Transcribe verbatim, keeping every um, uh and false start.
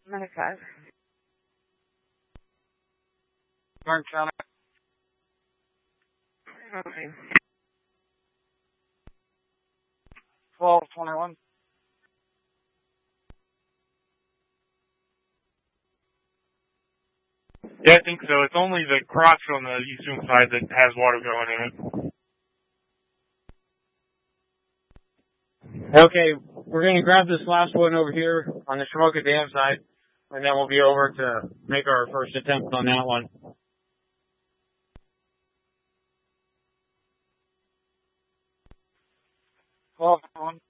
ninety-five. Martin County. Okay. twelve twenty-one. Yeah, I think so. It's only the crotch on the eastern side that has water going in it. Okay, we're going to grab this last one over here on the Shamoka Dam side, and then we'll be over to make our first attempt on that one. twelve one.